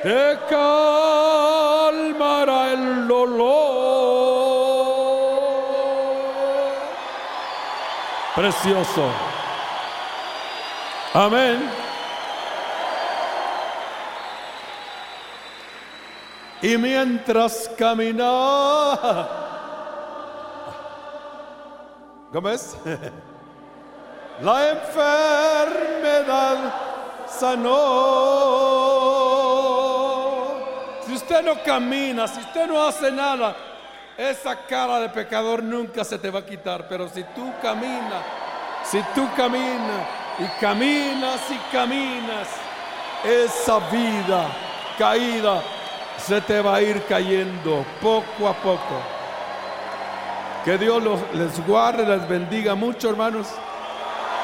te calmará el dolor. Precioso. Amén. Y mientras camina, ¿cómo es? La enfermedad sanó. Si usted no camina, si usted no hace nada, esa cara de pecador nunca se te va a quitar. Pero si tú caminas y caminas, esa vida caída se te va a ir cayendo poco a poco. Que Dios les guarde, les bendiga mucho, hermanos.